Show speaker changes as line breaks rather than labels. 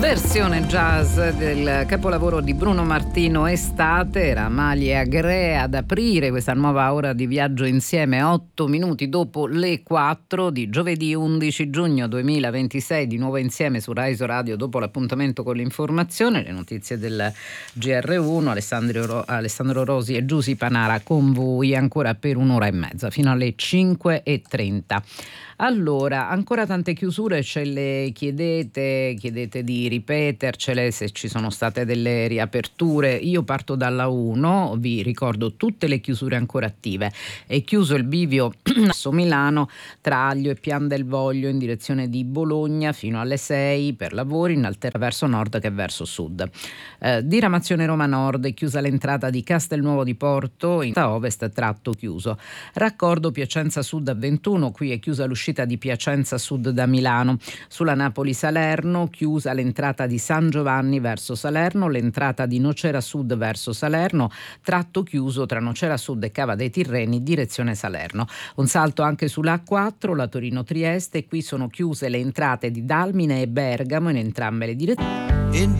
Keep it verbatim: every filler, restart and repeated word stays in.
Versione jazz del capolavoro di Bruno Martino, Estate. Era Amalia Grea ad aprire questa nuova ora di viaggio insieme, otto minuti dopo le quattro di giovedì undici giugno duemilaventisei, di nuovo insieme su Rai Radio dopo l'appuntamento con l'informazione, le notizie del G R uno, Alessandro, Alessandro Rosi e Giusy Panara con voi ancora per un'ora e mezza fino alle cinque e trenta. Allora, ancora tante chiusure, ce le chiedete, chiedete di ripetercele se ci sono state delle riaperture. Io parto dalla uno, vi ricordo tutte le chiusure ancora attive. È chiuso il bivio a Milano tra Aglio e Pian del Voglio in direzione di Bologna fino alle sei per lavori in altera verso nord che verso sud. Eh, diramazione Roma Nord è chiusa l'entrata di Castelnuovo di Porto, in ovest tratto chiuso. Raccordo Piacenza Sud a ventuno, qui è chiusa l'uscita di Piacenza Sud da Milano. Sulla Napoli-Salerno chiusa l'entrata di San Giovanni verso Salerno, l'entrata di Nocera Sud verso Salerno, tratto chiuso tra Nocera Sud e Cava dei Tirreni direzione Salerno. Un salto anche sulla A quattro, la Torino-Trieste, qui sono chiuse le entrate di Dalmine e Bergamo in entrambe le direzioni.